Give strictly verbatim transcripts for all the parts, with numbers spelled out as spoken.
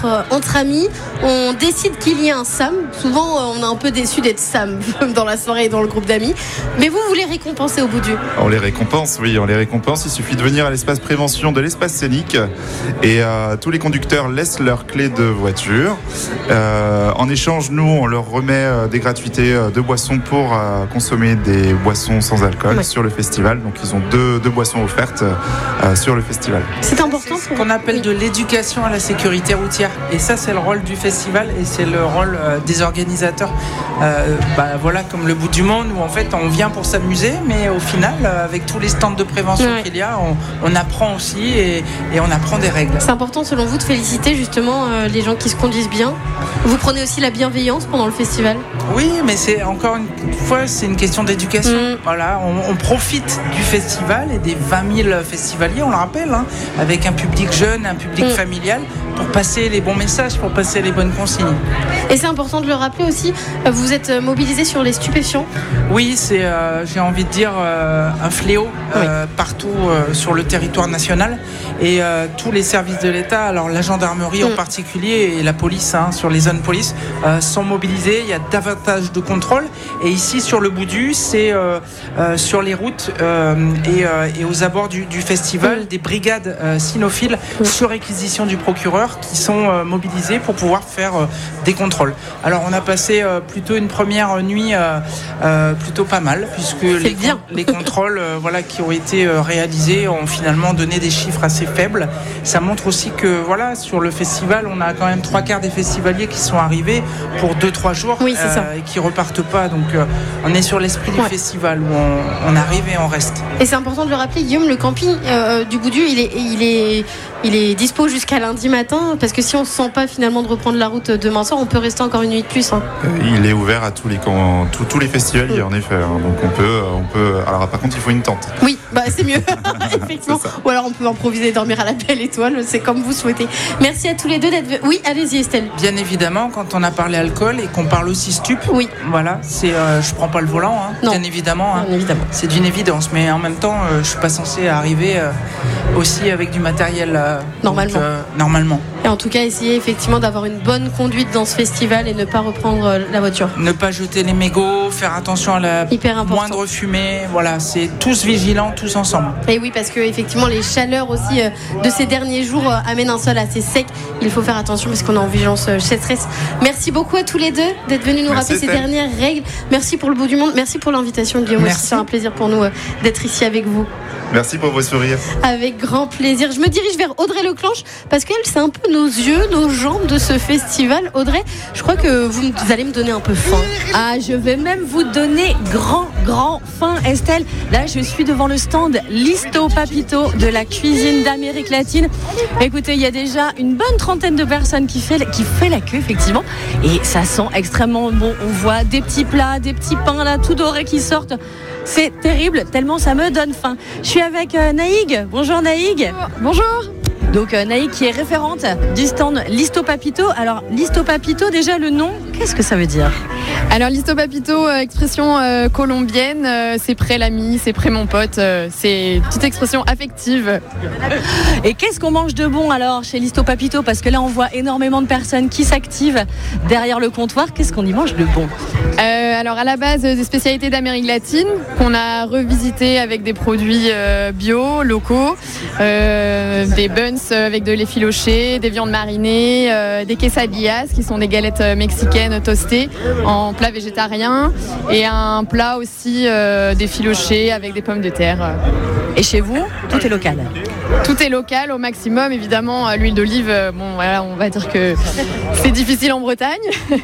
entre, entre amis, on décide qu'il y a un Sam. Souvent, on est un peu déçu d'être Sam dans la soirée et dans le groupe d'amis. Mais vous, vous les récompensez au bout du... On les récompense, oui, on les récompense. Il suffit de venir à l'espace prévention de l'espace scénique et euh, tous les conducteurs laissent leurs clés de voiture. Euh, en échange, nous, on leur remet euh, des gratuités euh, de boissons pour euh, consommer des boissons sans alcool ouais. sur le festival. Donc, ils ont deux, deux boissons offertes euh, sur le festival. C'est important. C'est ce qu'on appelle de l'éducation à la sécurité routière. Et ça, c'est le rôle du festival et c'est le rôle euh, des organisateurs. Euh, bah, voilà, comme le bout du monde où en fait, on vient pour s'amuser, mais au final, euh, avec tous les stands de prévention ouais. qu'il y a, on, on apprend aussi et, et on apprend des règles. C'est important, selon vous, de féliciter justement euh, les gens qui se conduisent bien. Vous prenez aussi la bienveillance pendant le festival ? Oui, mais c'est encore une fois, c'est une question d'éducation. Mmh. Voilà, on, on profite du festival et des vingt mille festivaliers, on le rappelle, hein, avec un public jeune, un public mmh. familial, pour passer les bons messages, pour passer les bonnes consignes. Et c'est important de le rappeler aussi, vous êtes mobilisés sur les stupéfiants ? Oui, c'est, euh, j'ai envie de dire, euh, un fléau euh, oui. partout euh, sur le territoire national. Et euh, tous les services de l'État, alors la gendarmerie mmh. en particulier et la police, hein, sur les zones police, euh, sont mobilisés. Il y a davantage de contrôle. Et ici, sur le Boudu, c'est euh, euh, sur les routes euh, et, euh, et aux abords du, du festival, mmh. des brigades euh, cynophiles mmh. sur réquisition du procureur qui sont euh, mobilisées pour pouvoir faire euh, des contrôles. Alors, on a passé euh, plutôt une première nuit euh, euh, plutôt pas mal, puisque les, con- les contrôles euh, voilà, qui ont été euh, réalisés ont finalement donné des chiffres assez faibles. Ça montre aussi que voilà, sur le festival, on a quand même trois quarts des festivaliers qui sont arrivés pour deux trois jours oui, euh, et qui repartent pas. Donc euh, on est sur l'esprit du ouais. festival où on, on arrive et on reste. Et c'est important de le rappeler, Guillaume, le camping euh, du Boudu, il est, il est, il est dispo jusqu'à lundi matin, parce que si on se sent pas finalement de reprendre la route demain soir, on peut rester encore une nuit de plus. Hein. Il est ouvert à tous les camps, tous, tous les festivaliers mmh. en effet. Hein. Donc on peut, on peut. Alors par contre, il faut une tente. Oui, bah c'est mieux, effectivement. Ou alors on peut improviser et dormir à la belle étoile, c'est comme vous souhaitez. Merci à tous les deux d'être venus. Oui, allez-y Estelle. Bien évidemment, quand on a parlé alcool et qu'on parle aussi stup, oui. voilà, c'est, euh, je prends pas le volant, hein, non. bien évidemment, hein, bien évidemment. C'est d'une évidence, mais en même temps, euh, je suis pas censé arriver euh, aussi avec du matériel euh, normalement. Donc, euh, normalement. Et en tout cas, essayer effectivement d'avoir une bonne conduite dans ce festival et ne pas reprendre euh, la voiture. Ne pas jeter les mégots, faire attention à la moindre fumée. Voilà, c'est tous vigilants, tous ensemble. Et oui, parce que effectivement, les chaleurs aussi euh, de ces derniers jours euh, amènent un sol assez sec. Il faut faire attention parce qu'on est en vigilance euh, chez Stress. Merci beaucoup à tous les deux d'être venus nous Merci rappeler ces dernières règles. Merci pour le bout du monde. Merci pour l'invitation, Guillaume. Merci. Aussi, c'est un plaisir pour nous euh, d'être ici avec vous. Merci pour vos sourires. Avec grand plaisir. Je me dirige vers Audrey Leclanche parce qu'elle, c'est un peu nos yeux, nos jambes de ce festival. Audrey, je crois que vous, vous allez me donner un peu faim. Ah, je vais même vous donner grand, grand faim, Estelle. Là, je suis devant le stand Listo Papito de la cuisine d'Amérique latine. Écoutez, il y a déjà une bonne trentaine de personnes qui fait, qui fait la queue, effectivement. Et ça sent extrêmement bon. On voit des petits plats, des petits pains là, tout dorés qui sortent. C'est terrible, tellement ça me donne faim. Je suis avec euh, Naïg. Bonjour Naïg. Bonjour. Donc euh, Naïg qui est référente du stand Listo Papito. Alors Listo Papito, déjà le nom, qu'est-ce que ça veut dire ? Alors Listo Papito, euh, expression euh, colombienne, euh, c'est près l'ami, c'est près mon pote, euh, c'est une petite expression affective. Et qu'est-ce qu'on mange de bon alors chez Listo Papito ? Parce que là on voit énormément de personnes qui s'activent derrière le comptoir. Qu'est-ce qu'on y mange de bon ? euh, Alors à la base des spécialités d'Amérique latine qu'on a revisité avec des produits euh, bio, locaux, euh, des buns avec de l'effiloché, des viandes marinées, euh, des quesadillas qui sont des galettes mexicaines toastées en plat végétarien et un plat aussi euh, d'effiloché avec des pommes de terre. Et chez vous, tout est local ? Tout est local au maximum, évidemment. L'huile d'olive, bon voilà, on va dire que c'est difficile en Bretagne.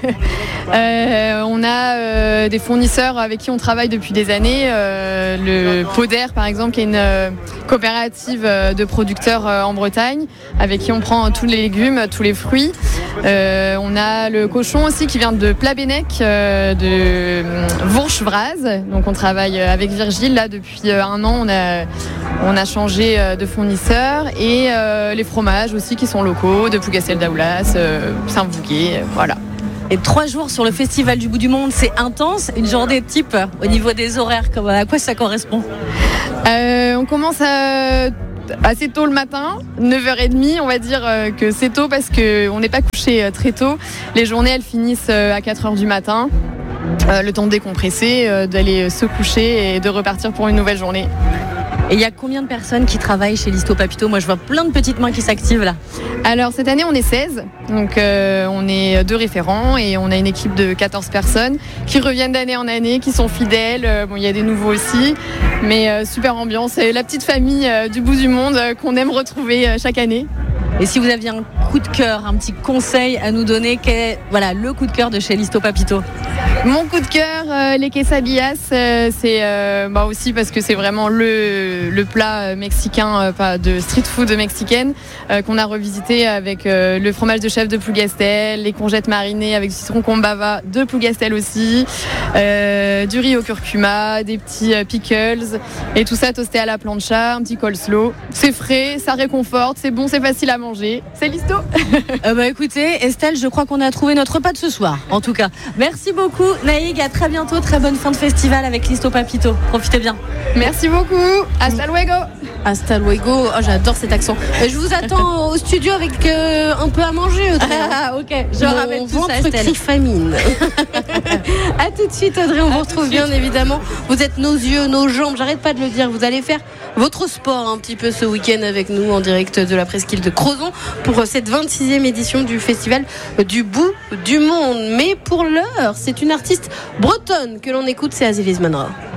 euh, on a euh, des fournisseurs avec qui on travaille depuis des années. Euh, le Poder, par exemple, qui est une euh, coopérative de producteurs euh, en Bretagne, avec qui on prend tous les légumes, tous les fruits. Euh, on a le cochon aussi qui vient de Plabennec, euh, de Vourche-Vraz. Donc on travaille avec Virgile là depuis un an. On a on a changé de fournisseur et euh, les fromages aussi qui sont locaux, de Pougastel-Daoulas, euh, Saint-Vouguet, euh, voilà. Et trois jours sur le Festival du Bout du Monde, c'est intense. Une journée type au niveau des horaires, à quoi ça correspond ? euh, On commence à assez tôt le matin, neuf heures trente, on va dire que c'est tôt parce qu'on n'est pas couché très tôt. Les journées, elles finissent à quatre heures du matin. Euh, le temps de décompresser, euh, d'aller se coucher et de repartir pour une nouvelle journée. Et il y a combien de personnes qui travaillent chez Listo Papito ? Moi, je vois plein de petites mains qui s'activent là. Alors, cette année, on est seize. Donc, euh, on est deux référents et on a une équipe de quatorze personnes qui reviennent d'année en année, qui sont fidèles. Euh, bon, il y a des nouveaux aussi. Mais euh, super ambiance. C'est la petite famille euh, du bout du monde euh, qu'on aime retrouver euh, chaque année. Et si vous aviez un coup de cœur, un petit conseil à nous donner, quel est voilà, le coup de cœur de chez Listo Papito ? Mon coup de cœur, euh, les quesadillas, euh, c'est euh, bah aussi parce que c'est vraiment le, le plat mexicain euh, de street food mexicaine euh, qu'on a revisité avec euh, le fromage de chèvre de Plougastel, les courgettes marinées avec du citron combava de Plougastel aussi, euh, du riz au curcuma, des petits euh, pickles et tout ça toasté à la plancha, un petit coleslaw. C'est frais, ça réconforte, c'est bon, c'est facile à manger. C'est Listo. euh, bah écoutez, Estelle, je crois qu'on a trouvé notre repas de ce soir. En tout cas, merci beaucoup. Naïg, à très bientôt, très bonne fin de festival avec Listo Papito. Profitez bien. Merci beaucoup. Hasta luego. Hasta luego. Oh, j'adore cet accent. Je vous attends au studio avec euh, un peu à manger, Audrey. Ah, ok. Je Mon ramène tout ça, Estelle. crie famine. À tout de suite, Audrey. On à vous retrouve bien évidemment. Vous êtes nos yeux, nos jambes. J'arrête pas de le dire. Vous allez faire votre sport un petit peu ce week-end avec nous en direct de la presqu'île de Crozon pour cette vingt-sixième édition du festival du bout du monde. Mais pour l'heure, c'est une artiste bretonne que l'on écoute, c'est Aziz Manra.